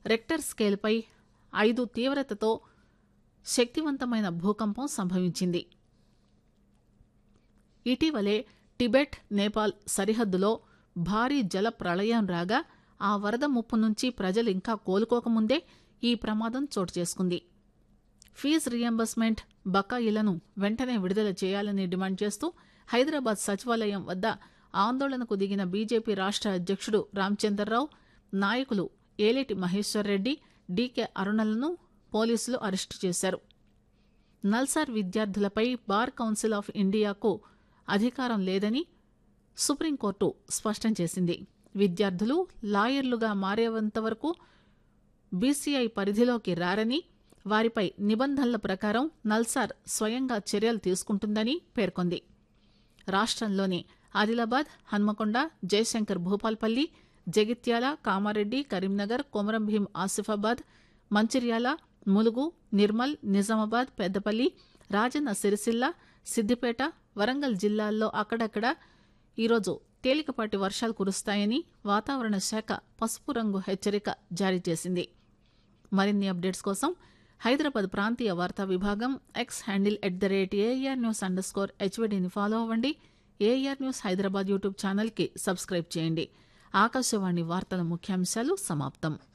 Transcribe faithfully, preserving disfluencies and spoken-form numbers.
Richter స్కేల్పై ఐదు తీవ్రతతో శక్తివంతమైన భూకంపం సంభవించింది. ఇటీవలే టిబెట్ నేపాల్ సరిహద్దులో భారీ జల ప్రళయం రాగా ఆ వరద ముప్పు నుంచి ప్రజలు ఇంకా కోలుకోకముందే ఈ ప్రమాదం చోటు చేసుకుంది. ఫీజు రియంబర్స్మెంట్ బకాయిలను వెంటనే విడుదల చేయాలని డిమాండ్ చేస్తూ హైదరాబాద్ సచివాలయం వద్ద ఆందోళనకు దిగిన బీజేపీ రాష్ట అధ్యక్షుడు రామచందర్రావు, నాయకులు ఏలేటి మహేశ్వర్ రెడ్డి, డీకే అరుణలను పోలీసులు అరెస్టు చేశారు. నల్సార్ విద్యార్థులపై బార్ కౌన్సిల్ ఆఫ్ ఇండియాకు అధికారం లేదని సుప్రీంకోర్టు స్పష్టం చేసింది. విద్యార్థులు లాయర్లుగా మారేంత వరకు బీసీఐ పరిధిలోకి రారని, వారిపై నిబంధనల ప్రకారం నల్సార్ స్వయంగా చర్యలు తీసుకుంటుందని పేర్కొంది. రాష్ట్రంలోని ఆదిలాబాద్, హన్మకొండ, జయశంకర్ భూపాల్పల్లి, జగిత్యాల, కామారెడ్డి, కరీంనగర్, కొమరంభీం ఆసిఫాబాద్, మంచిర్యాల, ములుగు, నిర్మల్, నిజామాబాద్, పెద్దపల్లి, రాజన్న సిరిసిల్ల, సిద్దిపేట, వరంగల్ జిల్లాల్లో అక్కడక్కడ ఈరోజు తేలికపాటి వర్షాలు కురుస్తాయని వాతావరణ శాఖ పసుపు రంగు హెచ్చరిక జారీ చేసింది. మరిన్ని అప్డేట్స్ కోసం హైదరాబాద్ ప్రాంతీయ వార్తా విభాగం X handle at the rate AR news under score హెచ్వీడీని follow అవ్వండి. ఏఆర్ న్యూస్ హైదరాబాద్ యూట్యూబ్ ఛానల్కి సబ్స్క్రైబ్ చేయండి. ఆకాశవాణి వార్తల ముఖ్యాంశాలు సమాప్తం.